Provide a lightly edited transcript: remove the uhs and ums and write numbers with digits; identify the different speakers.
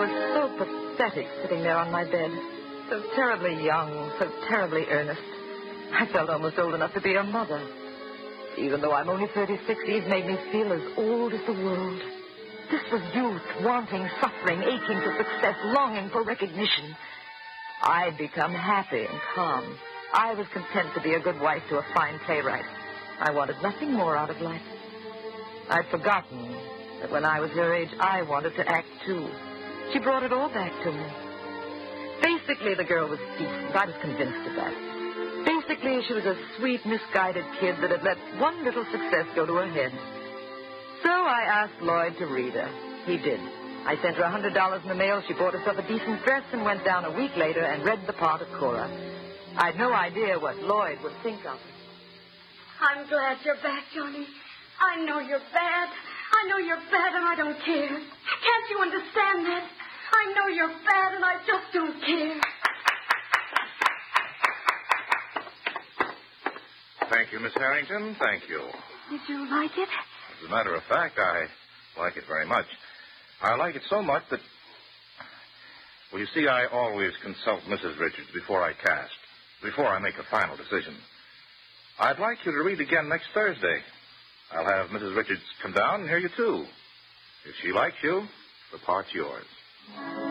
Speaker 1: was so pathetic sitting there on my bed. So terribly young, so terribly earnest. I felt almost old enough to be her mother. Even though I'm only 36, Eve made me feel as old as the world. This was youth, wanting, suffering, aching for success, longing for recognition. I'd become happy and calm. I was content to be a good wife to a fine playwright. I wanted nothing more out of life. I'd forgotten that when I was her age, I wanted to act too. She brought it all back to me. Basically, the girl was decent. I was convinced of that. Basically, she was a sweet, misguided kid that had let one little success go to her head. So I asked Lloyd to read her. He did. I sent her $100 in the mail. She bought herself a decent dress and went down a week later and read the part of Cora. I'd no idea what Lloyd would think of her.
Speaker 2: I'm glad you're back, Johnny. I know you're bad. I know you're bad, and I don't care. Can't you understand that? I know you're bad, and I just don't care.
Speaker 3: Thank you, Miss Harrington. Thank you.
Speaker 2: Did you like it?
Speaker 3: As a matter of fact, I like it very much. I like it so much that... Well, you see, I always consult Mrs. Richards before I cast, before I make a final decision. I'd like you to read again next Thursday. I'll have Mrs. Richards come down and hear you, too. If she likes you, the part's yours.